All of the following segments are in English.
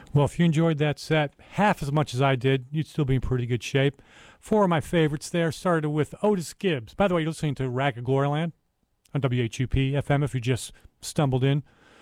Well, if you enjoyed that set half as much as I did, you'd still be in pretty good shape. Four of my favorites there started with Otis Gibbs. By the way, you're listening to Rack of Gloryland on WHUP FM if you just stumbled in.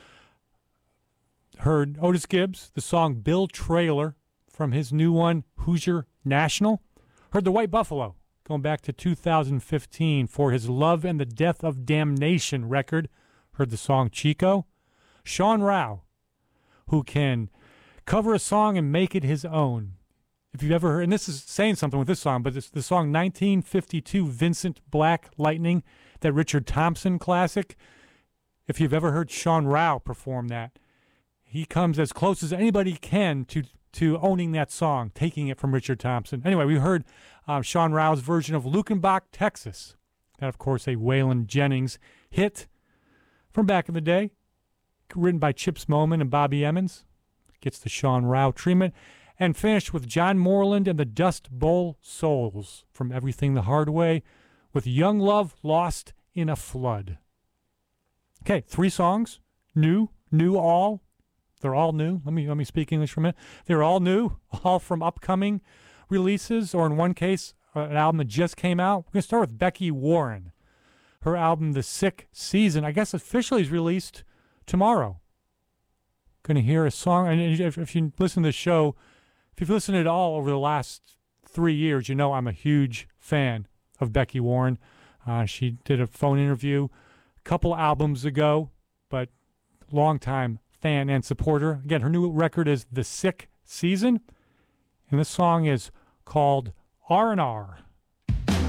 Heard Otis Gibbs, the song Bill Trailer from his new one, Hoosier National. Heard the White Buffalo, going back to 2015 for his Love and the Death of Damnation record. Heard the song Chico. Sean Rao, who can cover a song and make it his own. If you've ever heard, and this is saying something with this song, but it's the song 1952 Vincent Black Lightning, that Richard Thompson classic. If you've ever heard Sean Rao perform that, he comes as close as anybody can to owning that song, taking it from Richard Thompson. Anyway, we heard Sean Rao's version of Lukenbach, Texas. That, of course, a Waylon Jennings hit from back in the day, written by Chips Moman and Bobby Emmons. Gets the Sean Rao treatment. And finished with John Moreland and the Dust Bowl Souls from Everything the Hard Way with Young Love Lost in a Flood. Okay, 3 songs. New all. They're all new. Let me speak English for a minute. They're all new, all from upcoming releases, or in one case, an album that just came out. We're going to start with Becky Warren. Her album, The Sick Season, I guess officially is released tomorrow. Going to hear a song, and if you listen to the show, if you've listened at all over the last 3 years, you know I'm a huge fan of Becky Warren. She did a phone interview a couple albums ago, but longtime fan and supporter. Again, her new record is The Sick Season, and this song is called R&R.